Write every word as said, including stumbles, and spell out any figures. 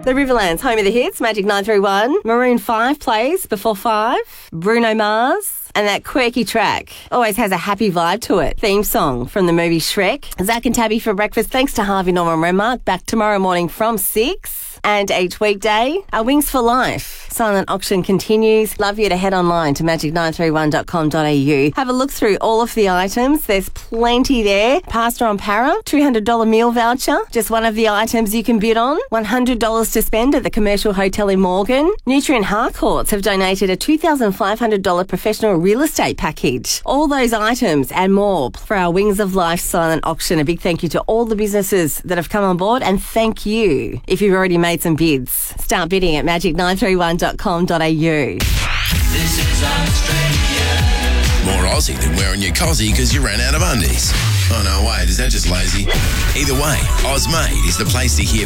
The Riverlands, home of the hits, Magic nine three one. Maroon five plays before five. Bruno Mars. And that quirky track always has a happy vibe to it. Theme song from the movie Shrek. Zach and Tabby for breakfast. Thanks to Harvey Norman Remark. Back tomorrow morning from six. And each weekday, our Wings for Life silent auction continues. Love you to head online to magic nine three one dot com dot a u. Have a look through all of the items. There's plenty there. Pasta on Para, two hundred dollars meal voucher. Just one of the items you can bid on. one hundred dollars to spend at the Commercial Hotel in Morgan. Nutrient Harcourts have donated a two thousand five hundred dollars professional real estate package. All those items and more for our Wings of Life silent auction. A big thank you to all the businesses that have come on board, and thank you if you've already made some bids. Start bidding at magic nine three one dot com dot a u. This is Australia. More Aussie than wearing your cozzy because you ran out of undies. Oh no, wait, is that just lazy? Either way, Ozmade is the place to hear